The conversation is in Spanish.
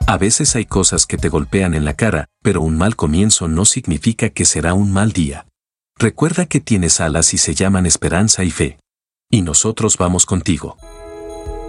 A veces hay cosas que te golpean en la cara, pero un mal comienzo no significa que será un mal día. Recuerda que tienes alas y se llaman esperanza y fe. Y nosotros vamos contigo.